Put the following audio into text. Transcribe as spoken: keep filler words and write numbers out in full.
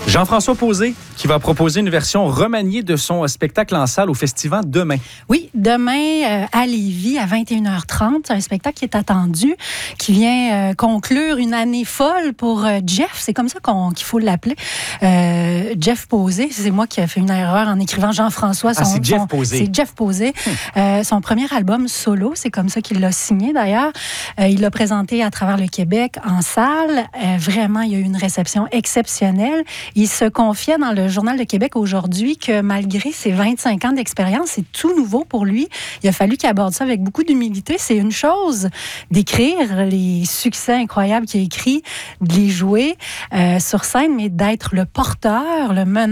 Jean-François Posé, qui va proposer une version remaniée de son spectacle en salle au Festival demain. Oui, demain euh, à Lévis, à vingt et une heures trente, un spectacle qui est attendu, qui vient euh, conclure une année folle pour euh, Jeff. C'est comme ça qu'on, qu'il faut l'appeler. Euh, Jeff Posé, c'est moi qui ai fait une erreur en écrivant Jean-François. Son, ah, c'est Jeff son, Posé. C'est Jeff Posé. Hum. Euh, son premier album solo, c'est comme ça qu'il l'a signé d'ailleurs. Euh, il l'a présenté à travers le Québec en salle. Euh, vraiment, il y a eu une réception exceptionnelle. Il se confiait dans le Journal de Québec aujourd'hui que malgré ses vingt-cinq ans d'expérience, c'est tout nouveau pour lui. Il a fallu qu'il aborde ça avec beaucoup d'humilité. C'est une chose d'écrire les succès incroyables qu'il a écrits, de les jouer euh, sur scène, mais d'être le porteur, le meneur